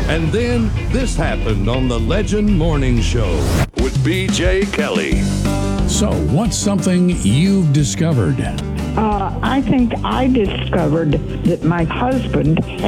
And then this happened on the Legend Morning Show with BJ Kelly. So, what's something you've discovered? I think I discovered that my husband